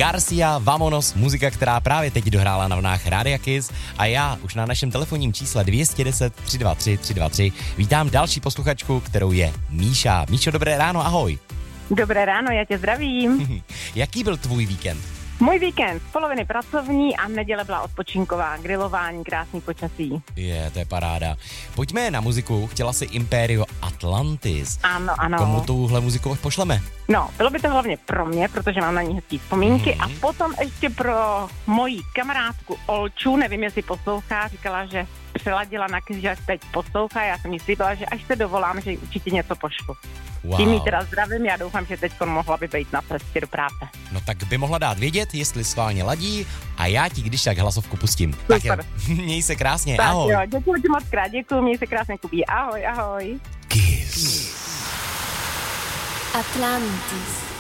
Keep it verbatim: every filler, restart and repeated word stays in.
Garcia, Vamonos, muzika, která právě teď dohrála na vlnách Rádia Kiss a já už na našem telefonním čísle dvě stě deset tři dva tři tři dva tři vítám další posluchačku, kterou je Míša. Míšo, dobré ráno, ahoj. Dobré ráno, já tě zdravím. Jaký byl tvůj víkend? Můj víkend z poloviny pracovní a neděle byla odpočinková, grilování, krásný počasí. Je, to je paráda. Pojďme na muziku, chtěla si Imperio Atlantis. Ano, ano. Komu tuhle muziku pošleme? No, bylo by to hlavně pro mě, protože mám na ní hezký vzpomínky Mhm. a potom ještě pro moji kamarádku Olču, nevím, jestli poslouchá, říkala, že přeladila na Kiss, že teď poslouchá, já jsem jí slíbila, že až se dovolám, že jí určitě něco pošlu. Wow. Tím jí teda zdravím, já doufám, že teď mohla by být na cestě do práce. No tak by mohla dát vědět, jestli schválně ladí a já ti když tak hlasovku pustím. Super. Tak jo, měj se krásně, Tak ahoj. jo, děkuji ti moc krát, děkuji, měj se krásně, Kubí, ahoj, ahoj. Kiss. Atlantis.